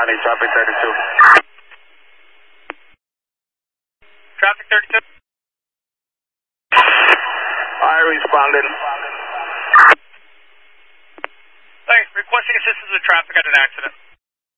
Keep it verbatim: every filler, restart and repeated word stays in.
County, traffic thirty-two. Traffic thirty-two. I responded. Thanks. Requesting assistance with traffic at an accident.